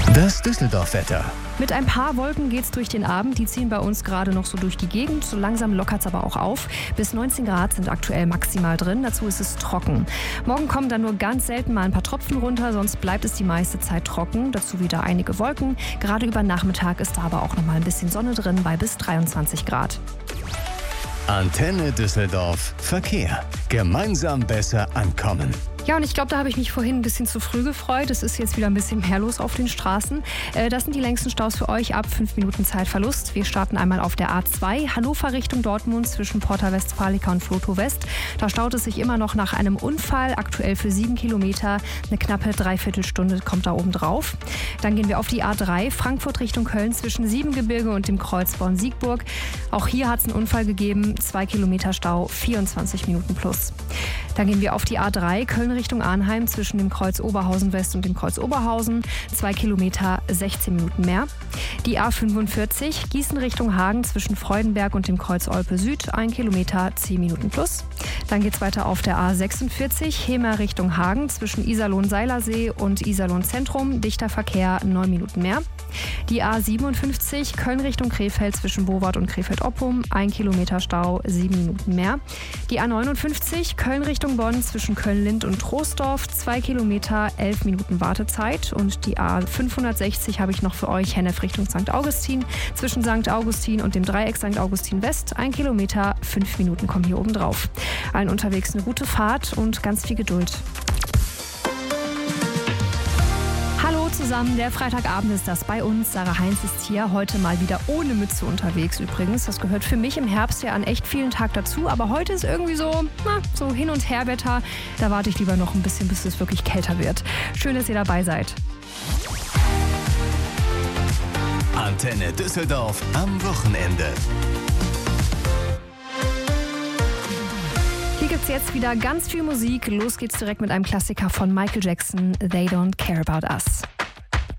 Das Düsseldorf-Wetter. Mit ein paar Wolken geht's durch den Abend. Die ziehen bei uns gerade noch so durch die Gegend. So langsam lockert's aber auch auf. Bis 19 Grad sind aktuell maximal drin. Dazu ist es trocken. Morgen kommen dann nur ganz selten mal ein paar Tropfen runter. Sonst bleibt es die meiste Zeit trocken. Dazu wieder einige Wolken. Gerade über Nachmittag ist da aber auch noch mal ein bisschen Sonne drin bei bis 23 Grad. Antenne Düsseldorf. Verkehr. Gemeinsam besser ankommen. Ja, und ich glaube, da habe ich mich vorhin ein bisschen zu früh gefreut. Es ist jetzt wieder ein bisschen mehr los auf den Straßen. Das sind die längsten Staus für euch ab 5 Minuten Zeitverlust. Wir starten einmal auf der A2, Hannover Richtung Dortmund zwischen Porta Westfalica und Flotow West. Da staut es sich immer noch nach einem Unfall, aktuell für 7 Kilometer. Eine knappe Dreiviertelstunde kommt da oben drauf. Dann gehen wir auf die A3, Frankfurt Richtung Köln zwischen Siebengebirge und dem Kreuz Born-Siegburg. Auch hier hat es einen Unfall gegeben, 2 Kilometer Stau, 24 Minuten plus. Dann gehen wir auf die A3, Köln Richtung Arnheim zwischen dem Kreuz Oberhausen West und dem Kreuz Oberhausen. 2 Kilometer, 16 Minuten mehr. Die A45, Gießen Richtung Hagen zwischen Freudenberg und dem Kreuz Olpe Süd. 1 Kilometer, 10 Minuten plus. Dann geht es weiter auf der A46, Hemer Richtung Hagen zwischen Iserlohn-Seilersee und Iserlohn-Zentrum. Dichter Verkehr, 9 Minuten mehr. Die A57, Köln Richtung Krefeld zwischen Bowart und Krefeld-Oppum. 1 Kilometer Stau, 7 Minuten mehr. Die A59, Köln Richtung Bonn zwischen Köln-Lind und Troisdorf. 2 Kilometer, 11 Minuten Wartezeit. Und die A560 habe ich noch für euch, Hennef Richtung St. Augustin. Zwischen St. Augustin und dem Dreieck St. Augustin West. 1 Kilometer, 5 Minuten kommen hier oben drauf. Allen unterwegs eine gute Fahrt und ganz viel Geduld. Hallo zusammen, der Freitagabend ist das bei uns. Sarah Heinz ist hier, heute mal wieder ohne Mütze unterwegs übrigens. Das gehört für mich im Herbst ja an echt vielen Tagen dazu. Aber heute ist irgendwie so Hin- und Herwetter. Da warte ich lieber noch ein bisschen, bis es wirklich kälter wird. Schön, dass ihr dabei seid. Antenne Düsseldorf am Wochenende. Hier gibt's jetzt wieder ganz viel Musik. Los geht's direkt mit einem Klassiker von Michael Jackson, They Don't Care About Us.